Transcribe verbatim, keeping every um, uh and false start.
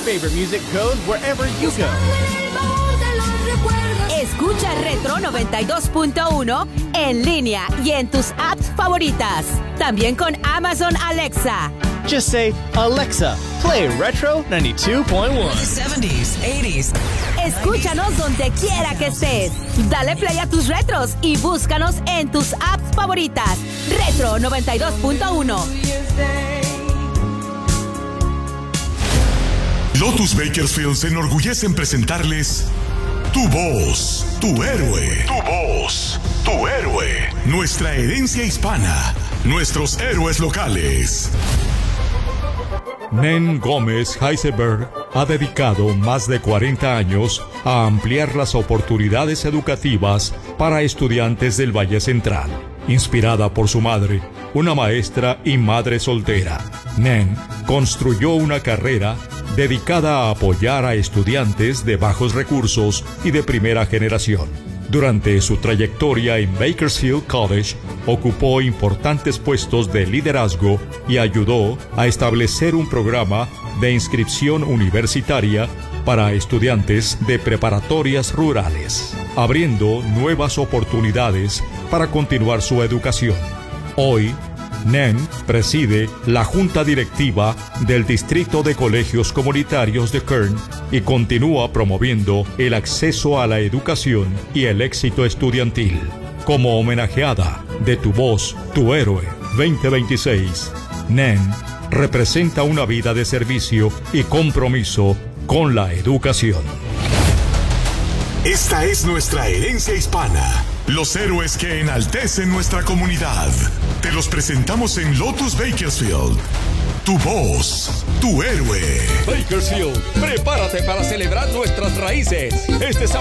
favorite music goes wherever you go. Escucha Retro noventa y dos punto uno en línea y en tus apps favoritas. También con Amazon Alexa. Just say, Alexa, play Retro noventa y dos punto uno. seventies, eighties. Escúchanos donde quiera que estés. Dale play a tus retros y búscanos en tus apps favoritas. Retro noventa y dos punto uno. Lotus Bakersfield se enorgullece en presentarles Tu Voz, Tu Héroe. Tu Voz, Tu Héroe. Nuestra herencia hispana. Nuestros héroes locales. Nen Gómez Heisenberg ha dedicado más de cuarenta años a ampliar las oportunidades educativas para estudiantes del Valle Central. Inspirada por su madre, una maestra y madre soltera, Nen construyó una carrera dedicada a apoyar a estudiantes de bajos recursos y de primera generación. Durante su trayectoria en Bakersfield College, ocupó importantes puestos de liderazgo y ayudó a establecer un programa de inscripción universitaria para estudiantes de preparatorias rurales, abriendo nuevas oportunidades para continuar su educación. Hoy, Nen preside la Junta Directiva del Distrito de Colegios Comunitarios de Kern y continúa promoviendo el acceso a la educación y el éxito estudiantil. Como homenajeada de Tu Voz, Tu Héroe veinte veintiséis, Nen representa una vida de servicio y compromiso con la educación. Esta es nuestra herencia hispana. Los héroes que enaltecen nuestra comunidad. Te los presentamos en Lotus Bakersfield. Tu Voz, Tu Héroe. Bakersfield, prepárate para celebrar nuestras raíces. Este sábado